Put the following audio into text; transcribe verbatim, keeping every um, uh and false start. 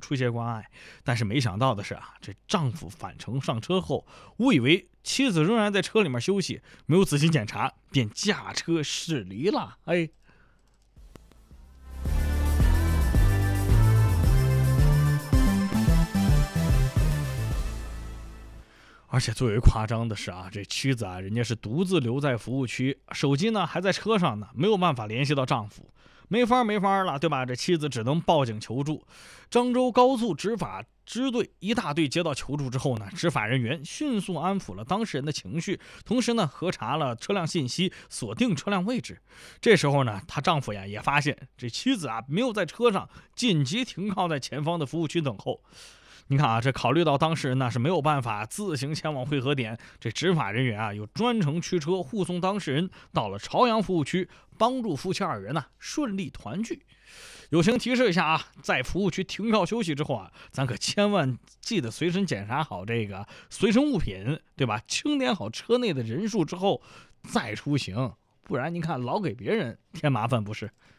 出些关爱。但是没想到的是啊，这丈夫返程上车后，误以为妻子仍然在车里面休息，没有仔细检查，便驾车驶离了。哎。而且最为夸张的是啊，这妻子啊，人家是独自留在服务区，手机呢还在车上呢，没有办法联系到丈夫，没法没法了，对吧？这妻子只能报警求助。漳州高速执法支队一大队接到求助之后呢，执法人员迅速安抚了当事人的情绪，同时呢核查了车辆信息，锁定车辆位置。这时候呢，她丈夫呀也发现这妻子啊没有在车上，紧急停靠在前方的服务区等候。你看啊，这考虑到当事人呢是没有办法自行前往汇合点，这执法人员啊有专程驱车护送当事人到了朝阳服务区，帮助夫妻二人呢顺利团聚。友情提示一下啊，在服务区停靠休息之后啊，咱可千万记得随身检查好这个随身物品，对吧？清点好车内的人数之后再出行，不然您看老给别人添麻烦不是？